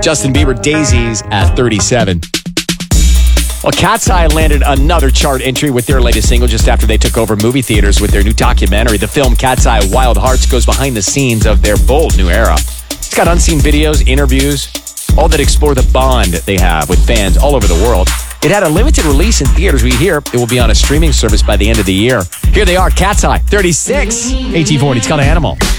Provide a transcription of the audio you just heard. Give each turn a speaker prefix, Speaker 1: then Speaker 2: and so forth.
Speaker 1: Justin Bieber, Daisies at 37. Well, Cat's Eye landed another chart entry with their latest single just after they took over movie theaters with their new documentary. The film Cat's Eye Wild Hearts goes behind the scenes of their bold new era. It's got unseen videos, interviews, all that explore the bond they have with fans all over the world. It had a limited release in theaters. We hear it will be on a streaming service by the end of the year. Here they are, Cat's Eye, 36. AT40, it's called Animal.